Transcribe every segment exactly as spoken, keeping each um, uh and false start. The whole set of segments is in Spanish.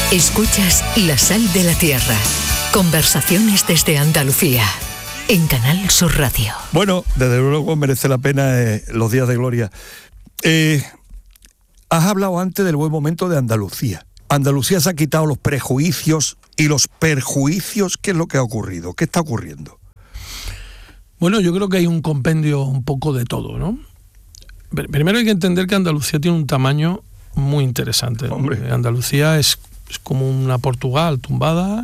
Escuchas La Sal de la Tierra. Conversaciones desde Andalucía. En Canal Sur Radio. Bueno, desde luego merece la pena eh, los días de gloria. Eh, has hablado antes del buen momento de Andalucía. Andalucía se ha quitado los prejuicios y los perjuicios. ¿Qué es lo que ha ocurrido? ¿Qué está ocurriendo? Bueno, yo creo que hay un compendio un poco de todo, ¿no? Primero hay que entender que Andalucía tiene un tamaño muy interesante. Hombre. Andalucía es, es como una Portugal tumbada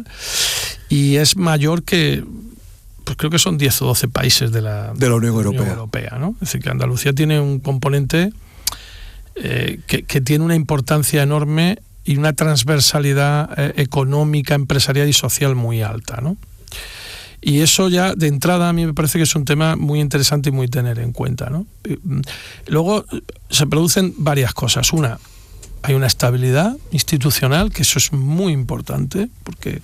y es mayor que... pues creo que son diez o doce países de la, de la Unión Europea. Unión Europea, ¿no? Es decir, que Andalucía tiene un componente eh, que, que tiene una importancia enorme y una transversalidad eh, económica, empresarial y social muy alta, ¿no? Y eso ya, de entrada, a mí me parece que es un tema muy interesante y muy tener en cuenta, ¿no? Luego se producen varias cosas. Una, hay una estabilidad institucional, que eso es muy importante, porque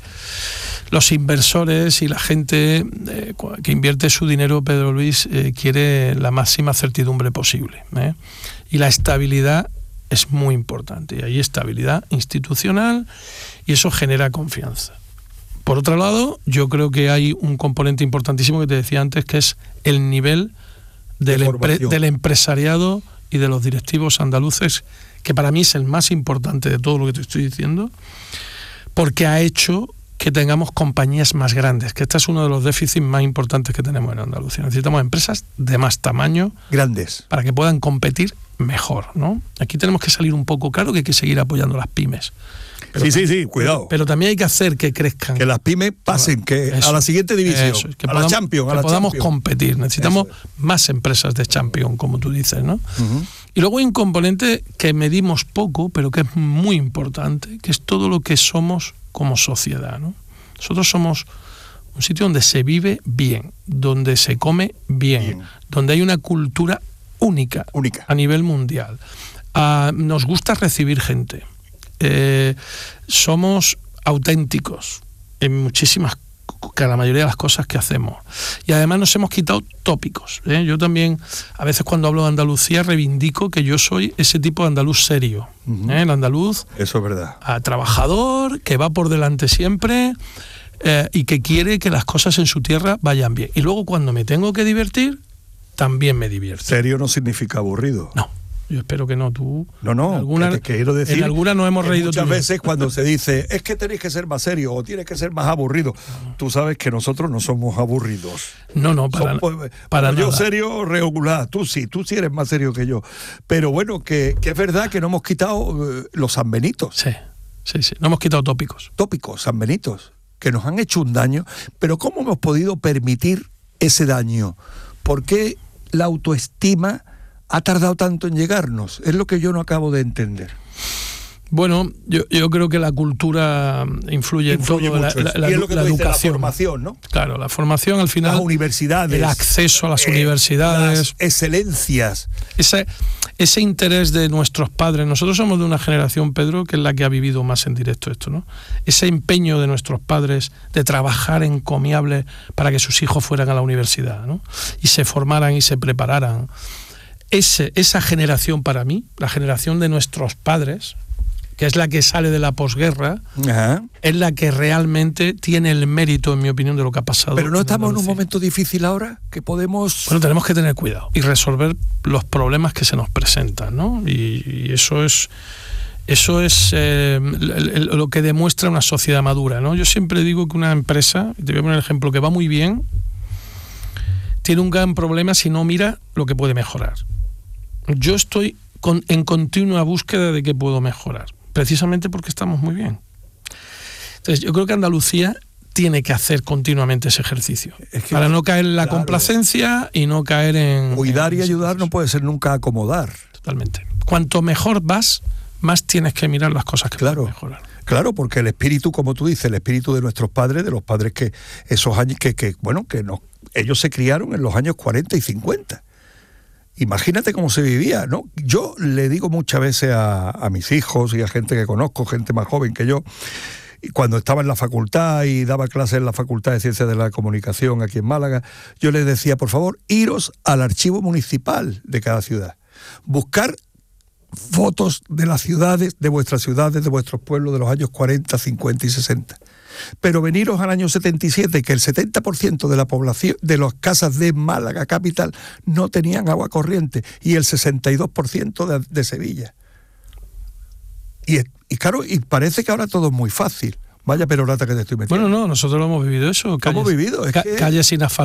los inversores y la gente eh, que invierte su dinero, Pedro Luis, eh, quiere la máxima certidumbre posible, ¿eh? Y la estabilidad es muy importante. Y hay estabilidad institucional y eso genera confianza. Por otro lado, yo creo que hay un componente importantísimo que te decía antes, que es el nivel del, empre- del empresariado y de los directivos andaluces, que para mí es el más importante de todo lo que te estoy diciendo, porque ha hecho que tengamos compañías más grandes, que este es uno de los déficits más importantes que tenemos en Andalucía. Necesitamos empresas de más tamaño, grandes, para que puedan competir mejor, ¿no? Aquí tenemos que salir un poco, claro que hay que seguir apoyando las pymes. Pero sí, sí, sí, cuidado. Pero, pero también hay que hacer que crezcan. Que las pymes pasen que eso, a la siguiente división, eso, que a podamos, la Champions, a que la podamos Champions. competir. Necesitamos más empresas de Champions, como tú dices, ¿no? Uh-huh. Y luego hay un componente que medimos poco, pero que es muy importante, que es todo lo que somos como sociedad, ¿no? Nosotros somos un sitio donde se vive bien, donde se come bien, bien. donde hay una cultura única, única. a nivel mundial. Uh, nos gusta recibir gente. Eh, somos auténticos en muchísimas, que la mayoría de las cosas que hacemos, y además nos hemos quitado tópicos, ¿eh? Yo también a veces cuando hablo de Andalucía reivindico que yo soy ese tipo de andaluz serio, uh-huh. ¿eh? El andaluz, eso es verdad, a trabajador, que va por delante siempre, eh, y que quiere que las cosas en su tierra vayan bien, y luego cuando me tengo que divertir también me divierto. Serio no significa aburrido. No. Yo espero que no, tú... No, no, en alguna, que te quiero decir... En alguna nos hemos reído muchas tú veces cuando se dice, es que tenéis que ser más serio o tienes que ser más aburrido. No. Tú sabes que nosotros no somos aburridos. No, no, para, somos, para yo nada. serio, regular. Tú sí, tú sí eres más serio que yo. Pero bueno, que, que es verdad que no hemos quitado eh, los sanbenitos. Sí, sí, sí. No hemos quitado tópicos. Tópicos, sanbenitos, que nos han hecho un daño. Pero ¿cómo hemos podido permitir ese daño? ¿Por qué la autoestima ha tardado tanto en llegarnos? Es lo que yo no acabo de entender. Bueno, yo, yo creo que la cultura influye, influye en todo, mucho. la, la, y es lo que la dice, educación. La formación, ¿no? Claro, la formación al final... Las universidades. El acceso a las eh, universidades. Las excelencias. Ese, ese interés de nuestros padres. Nosotros somos de una generación, Pedro, que es la que ha vivido más en directo esto, ¿no? Ese empeño de nuestros padres de trabajar encomiable para que sus hijos fueran a la universidad, ¿no? Y se formaran y se prepararan. Ese, esa generación para mí, la generación de nuestros padres, que es la que sale de la posguerra, ajá, es la que realmente tiene el mérito, en mi opinión, de lo que ha pasado. Pero no estamos en un momento difícil ahora, que podemos... Bueno, tenemos que tener cuidado y resolver los problemas que se nos presentan, ¿no? Y, y eso es... Eso es eh, lo que demuestra una sociedad madura, ¿no? Yo siempre digo que una empresa, te voy a poner el ejemplo, que va muy bien, tiene un gran problema si no mira lo que puede mejorar. Yo estoy con, en continua búsqueda de qué puedo mejorar, precisamente porque estamos muy bien. Entonces, yo creo que Andalucía tiene que hacer continuamente ese ejercicio, es que, para no caer en la claro, complacencia y no caer en... Cuidar en, y ayudar no puede ser nunca acomodar. Totalmente. Cuanto mejor vas, más tienes que mirar las cosas que claro, puedes mejorar. Claro, porque el espíritu, como tú dices, el espíritu de nuestros padres, de los padres que esos años que, que bueno, que nos, ellos se criaron en los años cuarenta y cincuenta. Imagínate cómo se vivía, ¿no? Yo le digo muchas veces a, a mis hijos y a gente que conozco, gente más joven que yo, y cuando estaba en la facultad y daba clases en la Facultad de Ciencias de la Comunicación aquí en Málaga, yo les decía, por favor, iros al archivo municipal de cada ciudad, buscar fotos de las ciudades, de vuestras ciudades, de vuestros pueblos de los años cuarenta, cincuenta y sesenta. Pero veniros al año setenta y siete, que el setenta por ciento de la población, de las casas de Málaga capital, no tenían agua corriente, y el sesenta y dos por ciento de, de Sevilla. Y, y claro, y parece que ahora todo es muy fácil. Vaya perorata que te estoy metiendo. Bueno, no, nosotros lo hemos vivido eso. Calles, ¿Hemos vivido? Es ca- que... calles sin asfaltar.